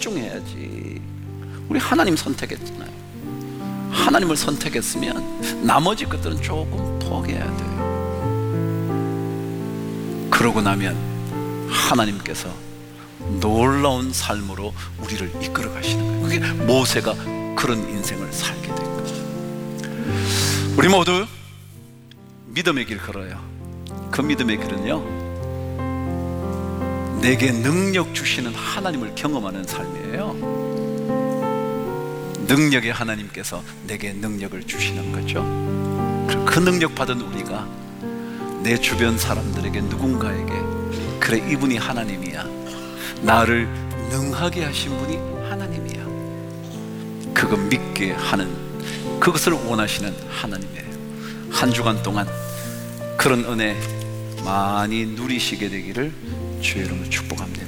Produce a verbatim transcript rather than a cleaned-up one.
집중해야지. 우리 하나님 선택했잖아요. 하나님을 선택했으면 나머지 것들은 조금 포기해야 돼요. 그러고 나면 하나님께서 놀라운 삶으로 우리를 이끌어 가시는 거예요. 그게 모세가 그런 인생을 살게 된 거예요. 우리 모두 믿음의 길 걸어요. 그 믿음의 길은요, 내게 능력 주시는 하나님을 경험하는 삶이에요. 능력의 하나님께서 내게 능력을 주시는 거죠. 그 능력 받은 우리가 내 주변 사람들에게, 누군가에게, 그래 이분이 하나님이야, 나를 능하게 하신 분이 하나님이야, 그거 믿게 하는, 그것을 원하시는 하나님이에요. 한 주간 동안 그런 은혜 많이 누리시게 되기를 주의 이름으로 축복합니다.